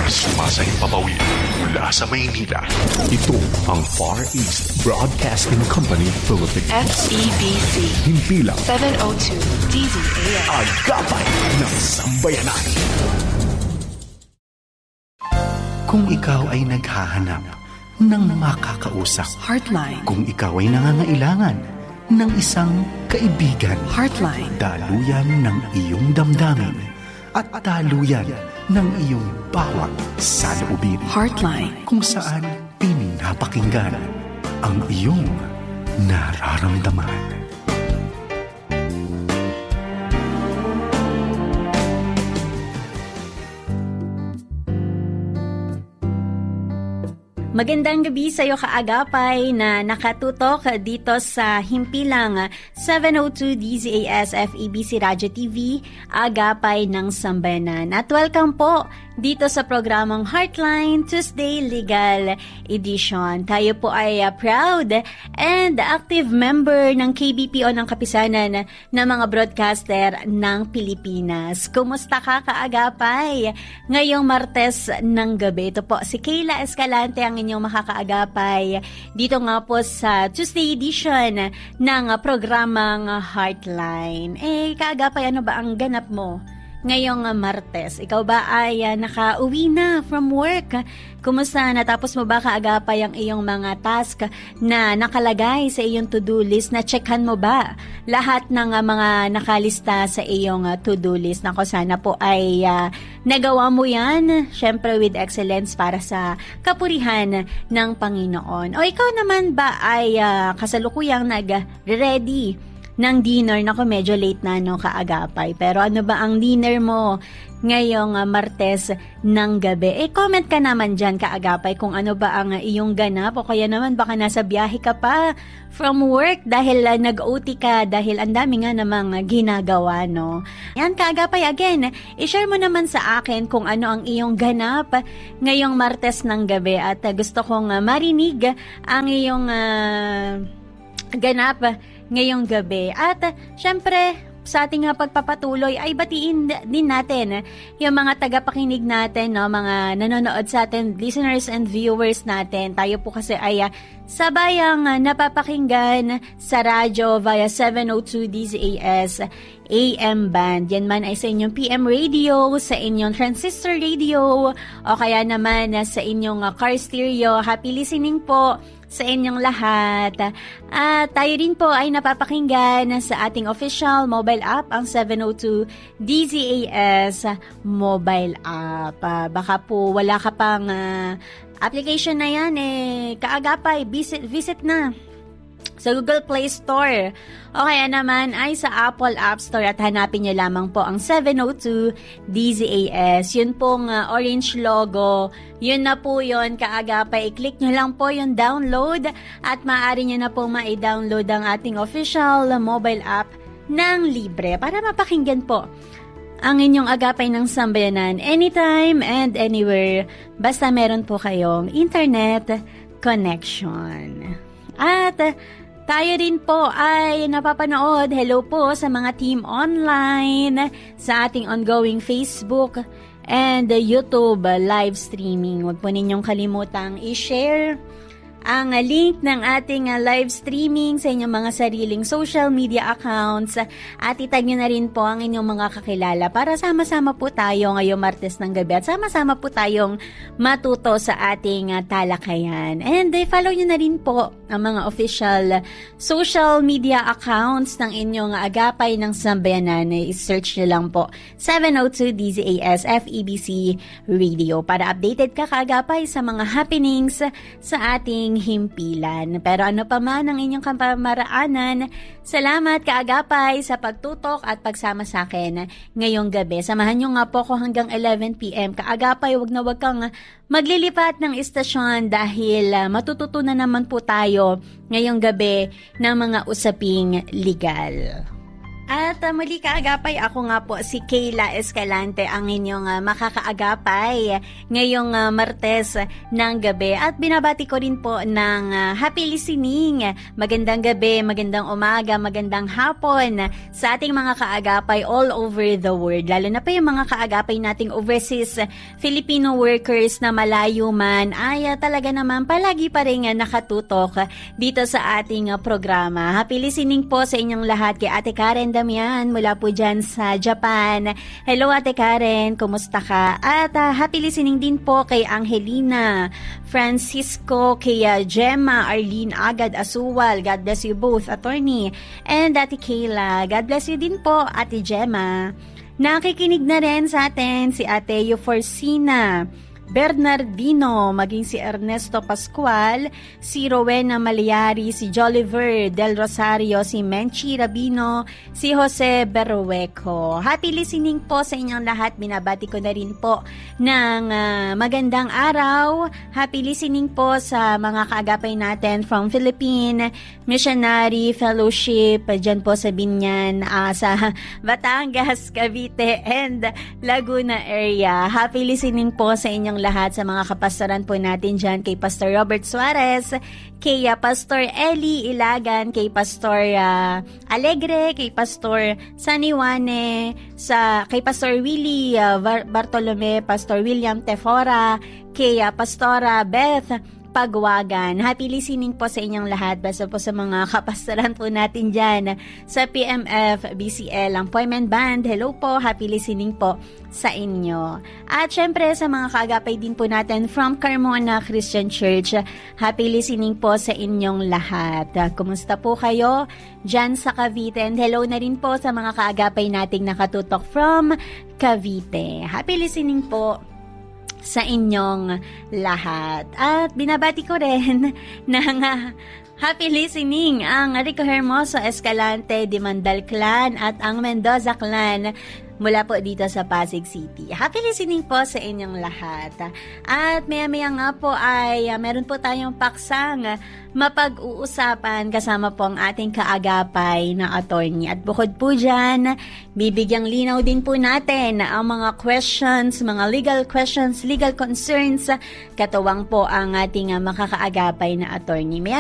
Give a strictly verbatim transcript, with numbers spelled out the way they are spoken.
Sumasayang papawid mula sa Maynila. Ito ang Far East Broadcasting Company Philippines. F E B C. Himpilang seven oh two D Z A S. Agapay ng Sambayanan. Kung ikaw ay naghahanap ng makakausap. Heartline. Kung ikaw ay nangangailangan ng isang kaibigan. Heartline. Daluyan ng iyong damdamin at daluyan ng iyong bawat saloobin. Heartline. Kung saan pinapakinggan ang iyong nararamdaman. Magandang gabi sa iyo kaagapay na nakatutok dito sa Himpilang seven oh two D Z A S F E B C Radio T V, Agapay ng Sambayanan. At welcome po dito sa programang Heartline Tuesday Legal Edition. Tayo po ay uh, proud and active member ng K B P O ng Kapisanan ng mga broadcaster ng Pilipinas. Kumusta ka kaagapay? Ngayong Martes ng gabi, ito po si Kayla Escalante ang inyong makakaagapay dito nga po sa Tuesday edition ng programang Heartline. Eh, kaagapay, ano ba ang ganap mo ngayong Martes? Ikaw ba ay uh, nakauwi na from work? Kumusta? Natapos mo ba kaagapay ang iyong mga task na nakalagay sa iyong to-do list? Na-checkan mo ba lahat ng uh, mga nakalista sa iyong uh, to-do list? Nako, sana po ay uh, nagawa mo yan, syempre with excellence para sa kapurihan ng Panginoon. O ikaw naman ba ay uh, kasalukuyang nag-ready ng dinner? Nako, medyo late na no kaagapay. Pero ano ba ang dinner mo ngayong uh, Martes ng gabi? Eh, comment ka naman dyan kaagapay kung ano ba ang uh, iyong ganap, o kaya naman baka nasa biyahe ka pa from work dahil uh, nag-O T ka dahil ang dami nga namang uh, ginagawa, no? Yan kaagapay, again, i-share mo naman sa akin kung ano ang iyong ganap ngayong Martes ng gabi at uh, gusto kong uh, marinig ang iyong uh, ganap ngayong gabi. At uh, syempre, sa ating uh, pagpapatuloy ay batiin din natin yung mga tagapakinig natin, no? Mga nanonood sa atin, listeners and viewers natin. Tayo po kasi ay uh, sabayang uh, napapakinggan sa radyo via seven oh two D Z A S A M band. Yan man ay sa inyong P M radio, sa inyong transistor radio, o kaya naman uh, sa inyong uh, car stereo. Happy listening po sa inyong lahat. At tayo rin po ay napapakinggan sa ating official mobile app, ang seven oh two D Z A S mobile app. Uh, baka po wala ka pang uh, application na yan, eh, kaagapay, visit, visit na sa Google Play Store o kaya naman ay sa Apple App Store at hanapin nyo lamang po ang seven oh two D Z A S. Yun pong uh, orange logo, yun na po yun kaagapay. I-click nyo lang po yung download at maaari nyo na po ma-download ang ating official mobile app ng libre para mapakinggan po ang inyong agapay ng sambayanan anytime and anywhere basta meron po kayong internet connection. At tayo rin po ay napapanood, hello po sa mga team online sa ating ongoing Facebook and YouTube live streaming. Huwag po ninyong kalimutang i-share ang link ng ating live streaming sa inyong mga sariling social media accounts at itag nyo na rin po ang inyong mga kakilala para sama-sama po tayo ngayong Martes ng gabi at sama-sama po tayong matuto sa ating talakayan. And eh, follow nyo na rin po ang mga official social media accounts ng inyong agapay ng sambayanan. I-search nyo lang po seven oh two D Z A S F E B C Radio para updated ka kaagapay sa mga happenings sa ating himpilan. Pero ano pa man ang inyong kapamaraanan, salamat kaagapay sa pagtutok at pagsama sa akin ngayong gabi. Samahan nyo nga po ko hanggang eleven p.m. Kaagapay, wag na wag kang maglilipat ng istasyon dahil uh, matututunan naman po tayo ngayong gabi ng mga usaping legal. At uh, muli kaagapay, ako nga po si Kayla Escalante, ang inyong uh, makakaagapay ngayong uh, Martes ng gabi. At binabati ko rin po ng uh, happy listening. Magandang gabi, magandang umaga, magandang hapon sa ating mga kaagapay all over the world. Lalo na pa yung mga kaagapay nating overseas Filipino workers na malayo man, ay uh, talaga naman palagi pa rin uh, nakatutok uh, dito sa ating uh, programa. Happy listening po sa inyong lahat kay Ate Karen Damian mula po dyan sa Japan. Hello Ate Karen, kumusta ka? At uh, happy listening din po kay Angelina Francisco, kay uh, Gemma Arlene Agad Asuwal. God bless you both, attorney. And Ate Kayla, God bless you din po, Ate Gemma. Nakikinig na rin sa atin si Ate Euforcina Bernardino, maging si Ernesto Pascual, si Rowena Maliari, si Jolliver Del Rosario, si Menchi Rabino, si Jose Berrueco. Happy listening po sa inyong lahat. Binabati ko na rin po ng uh, magandang araw. Happy listening po sa mga kaagapay natin from Philippine Missionary Fellowship, dyan po sa Binyan, uh, sa Batangas, Cavite, and Laguna area. Happy listening po sa inyong lahat, sa mga kapastoran po natin dyan, kay Pastor Robert Suarez, kay uh, Pastor Eli Ilagan, kay Pastor uh, Alegre, kay Pastor Saniwane, sa, kay Pastor Willie uh, Bartolome, Pastor William Tefora, kay uh, Pastora Beth Pagwagan. Happy listening po sa inyong lahat. Basta po sa mga kapastoran po natin dyan sa P M F B C L, ang Poymen Band. Hello po, happy listening po sa inyo. At syempre sa mga kaagapay din po natin from Carmona Christian Church, happy listening po sa inyong lahat. Kumusta po kayo dyan sa Cavite? And hello na rin po sa mga kaagapay nating nakatutok from Cavite. Happy listening po sa inyong lahat. At binabati ko rin ng uh, happy listening ang Rico Hermoso Escalante de Mandal Clan at ang Mendoza Clan mula po dito sa Pasig City. Happy listening po sa inyong lahat. At maya-maya nga po ay uh, meron po tayong paksang uh, mapag-uusapan kasama po ang ating kaagapay na attorney. At bukod po dyan, bibigyang linaw din po natin ang mga questions, mga legal questions, legal concerns, katuwang po ang ating uh, makakaagapay na attorney. Maya